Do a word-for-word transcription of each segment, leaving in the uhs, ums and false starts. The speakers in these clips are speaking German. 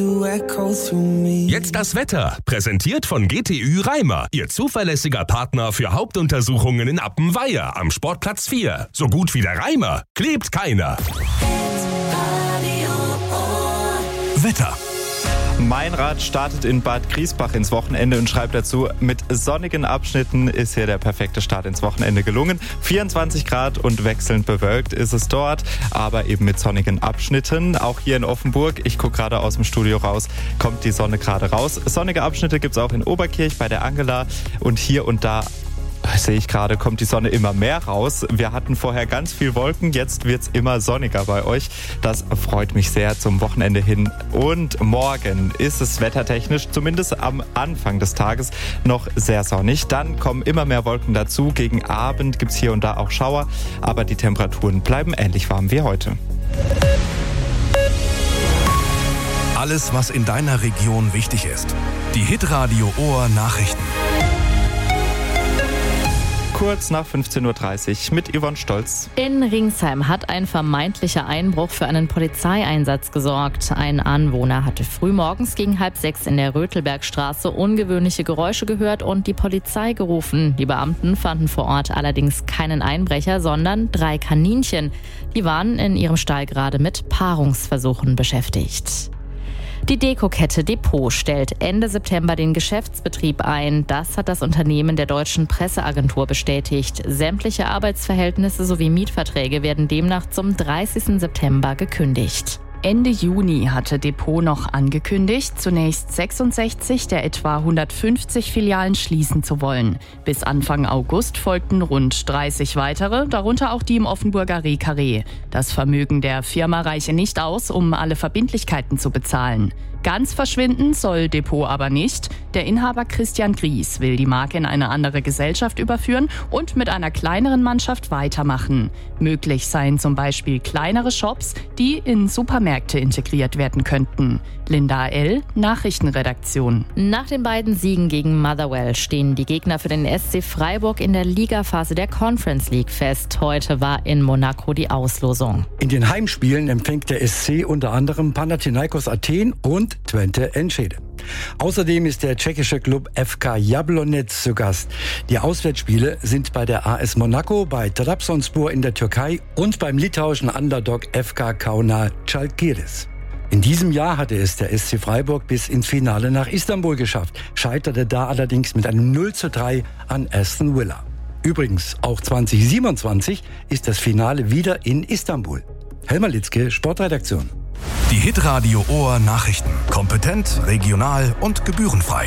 Jetzt das Wetter, präsentiert von G T Ü Reimer, Ihr zuverlässiger Partner für Hauptuntersuchungen in Appenweier am Sportplatz vier. So gut wie der Reimer, klebt keiner. Wetter. Meinrad startet in Bad Griesbach ins Wochenende und schreibt dazu, mit sonnigen Abschnitten ist hier der perfekte Start ins Wochenende gelungen. vierundzwanzig Grad und wechselnd bewölkt ist es dort, aber eben mit sonnigen Abschnitten. Auch hier in Offenburg, ich gucke gerade aus dem Studio raus, kommt die Sonne gerade raus. Sonnige Abschnitte gibt es auch in Oberkirch bei der Angela und hier und da sehe ich gerade, kommt die Sonne immer mehr raus. Wir hatten vorher ganz viel Wolken, jetzt wird es immer sonniger bei euch. Das freut mich sehr zum Wochenende hin. Und morgen ist es wettertechnisch, zumindest am Anfang des Tages, noch sehr sonnig. Dann kommen immer mehr Wolken dazu. Gegen Abend gibt es hier und da auch Schauer, aber die Temperaturen bleiben ähnlich warm wie heute. Alles, was in deiner Region wichtig ist. Die Hitradio Ohr Nachrichten. Kurz nach fünfzehn Uhr dreißig mit Yvonne Stolz. In Ringsheim hat ein vermeintlicher Einbruch für einen Polizeieinsatz gesorgt. Ein Anwohner hatte frühmorgens gegen halb sechs in der Rötelbergstraße ungewöhnliche Geräusche gehört und die Polizei gerufen. Die Beamten fanden vor Ort allerdings keinen Einbrecher, sondern drei Kaninchen. Die waren in ihrem Stall gerade mit Paarungsversuchen beschäftigt. Die Dekokette Depot stellt Ende September den Geschäftsbetrieb ein. Das hat das Unternehmen der Deutschen Presseagentur bestätigt. Sämtliche Arbeitsverhältnisse sowie Mietverträge werden demnach zum dreißigsten September gekündigt. Ende Juni hatte Depot noch angekündigt, zunächst sechsundsechzig der etwa hundertfünfzig Filialen schließen zu wollen. Bis Anfang August folgten rund dreißig weitere, darunter auch die im Offenburger Reh-Carré. Das Vermögen der Firma reiche nicht aus, um alle Verbindlichkeiten zu bezahlen. Ganz verschwinden soll Depot aber nicht. Der Inhaber Christian Gries will die Marke in eine andere Gesellschaft überführen und mit einer kleineren Mannschaft weitermachen. Möglich seien zum Beispiel kleinere Shops, die in Supermärkte integriert werden könnten. Linda L., Nachrichtenredaktion. Nach den beiden Siegen gegen Motherwell stehen die Gegner für den S C Freiburg in der Ligaphase der Conference League fest. Heute war in Monaco die Auslosung. In den Heimspielen empfängt der S C unter anderem Panathinaikos Athen und Twente Enschede. Außerdem ist der tschechische Klub F K Jablonec zu Gast. Die Auswärtsspiele sind bei der A S Monaco, bei Trabzonspor in der Türkei und beim litauischen Underdog F K Kauna Žalgiris. In diesem Jahr hatte es der S C Freiburg bis ins Finale nach Istanbul geschafft, scheiterte da allerdings mit einem null zu drei an Aston Villa. Übrigens, auch zwanzig siebenundzwanzig ist das Finale wieder in Istanbul. Helmer Litzke, Sportredaktion. Die Hitradio Ohr Nachrichten. Kompetent, regional und gebührenfrei.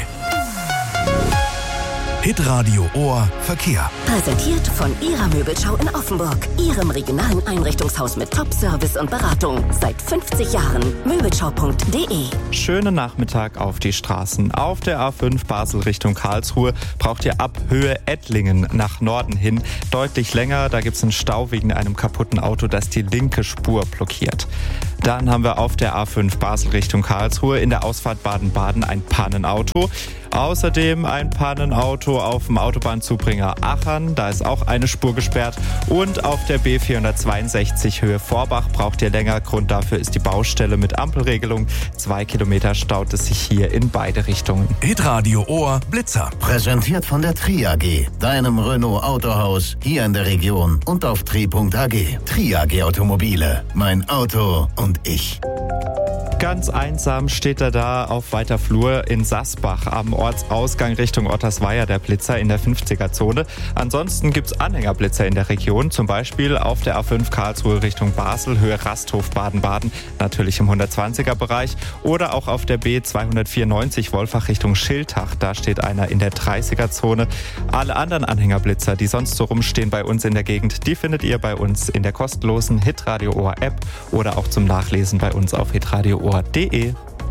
Hitradio Ohr Verkehr. Präsentiert von Ihrer Möbelschau in Offenburg. Ihrem regionalen Einrichtungshaus mit Top-Service und Beratung. Seit fünfzig Jahren. Möbelschau punkt de. Schönen Nachmittag auf die Straßen. Auf der A fünf Basel Richtung Karlsruhe braucht ihr ab Höhe Ettlingen nach Norden hin deutlich länger. Da gibt es einen Stau wegen einem kaputten Auto, das die linke Spur blockiert. Dann haben wir auf der A fünf Basel Richtung Karlsruhe in der Ausfahrt Baden-Baden ein Pannenauto. Außerdem ein Pannenauto auf dem Autobahnzubringer Achern. Da ist auch eine Spur gesperrt. Und auf der B vierhundertzweiundsechzig Höhe Vorbach braucht ihr länger. Grund dafür ist die Baustelle mit Ampelregelung. Zwei Kilometer staut es sich hier in beide Richtungen. Hitradio Ohr Blitzer. Präsentiert von der Tri A G, deinem Renault Autohaus hier in der Region und auf tri punkt a g. Tri A G Automobile. Mein Auto und ich. Ganz einsam steht er da auf weiter Flur in Sassbach am Ortsausgang Richtung Ottersweier, der Blitzer in der fünfziger-Zone. Ansonsten gibt es Anhängerblitzer in der Region, zum Beispiel auf der A fünf Karlsruhe Richtung Basel, Höhe Rasthof Baden-Baden, natürlich im hundertzwanziger-Bereich. Oder auch auf der B zweihundertvierundneunzig Wolfach Richtung Schiltach, da steht einer in der dreißiger-Zone. Alle anderen Anhängerblitzer, die sonst so rumstehen bei uns in der Gegend, die findet ihr bei uns in der kostenlosen Hitradio Ohr App oder auch zum Nachlesen bei uns auf hitradio ohr punkt de.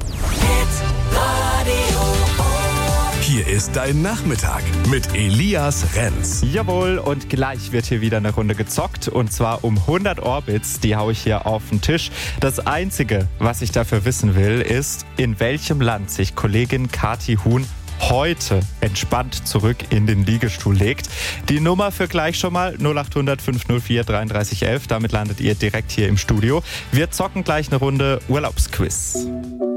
Hier ist dein Nachmittag mit Elias Renz. Jawohl, und gleich wird hier wieder eine Runde gezockt und zwar um hundert Orbits, die hau ich hier auf den Tisch. Das Einzige, was ich dafür wissen will, ist, in welchem Land sich Kollegin Kathi Huhn heute entspannt zurück in den Liegestuhl legt. Die Nummer für gleich schon mal null acht hundert fünf null vier dreiunddreißig elf. Damit landet ihr direkt hier im Studio. Wir zocken gleich eine Runde Urlaubsquiz.